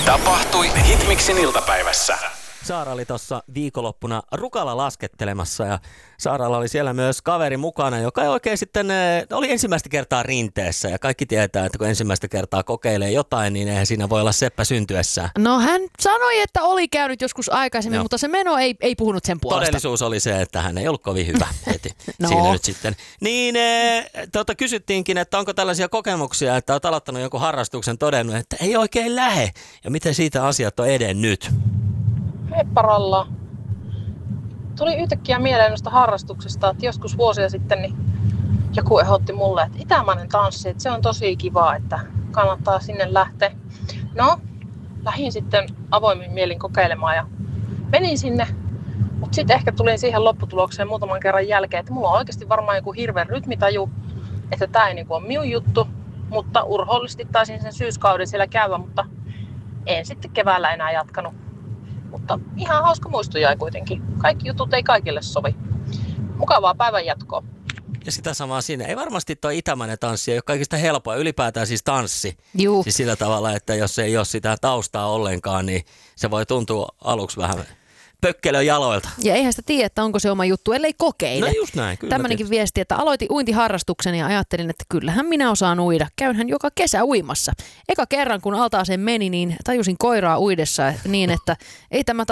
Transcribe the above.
Tapahtui Hitmixin iltapäivässä. Saara oli tuossa viikonloppuna Rukalla laskettelemassa ja Saaralla oli siellä myös kaveri mukana, joka ei oikein sitten oli ensimmäistä kertaa rinteessä. Ja kaikki tietää, että kun ensimmäistä kertaa kokeilee jotain, niin eihän siinä voi olla seppä syntyessään. No hän sanoi, että oli käynyt joskus aikaisemmin, mutta se meno ei puhunut sen puolesta. Todellisuus oli se, että hän ei ollut kovin hyvä heti siinä nyt sitten. Niin kysyttiinkin, että onko tällaisia kokemuksia, että olet aloittanut jonkun harrastuksen, todennut, että ei oikein lähe. Ja miten siitä asiat on edennyt? Hepparalla. Tuli yhtäkkiä mieleen noista harrastuksesta, että joskus vuosia sitten niin joku ehdotti mulle, että itämainen tanssi, että se on tosi kiva, että kannattaa sinne lähteä. No, lähdin sitten avoimin mielin kokeilemaan ja menin sinne, mutta sitten ehkä tulin siihen lopputulokseen muutaman kerran jälkeen, että mulla on oikeasti varmaan joku hirveä rytmitaju, että tää ei niinku ole minun juttu, mutta urhoollisesti taisin sen syyskauden siellä käydä, mutta en sitten keväällä enää jatkanut. Mutta ihan hauska muisto jäi kuitenkin. Kaikki jutut ei kaikille sovi. Mukavaa päivän jatkoa. Ja sitä samaa siinä. Ei varmasti tuo itämainen tanssi ei ole kaikista helpoa. Ylipäätään siis tanssi. Juu. Siis sillä tavalla, että jos ei ole sitä taustaa ollenkaan, niin se voi tuntua aluksi vähän pökkelön jaloilta. Ja eihän sitä tiedä, että onko se oma juttu, ellei kokeile. No just näin. Kyllä tämmöinenkin viesti, että aloitin uintiharrastuksen ja ajattelin, että kyllähän minä osaan uida. Käynhän joka kesä uimassa. Eka kerran kun altaaseen meni, niin tajusin koiraa uidessa niin, että ei tämä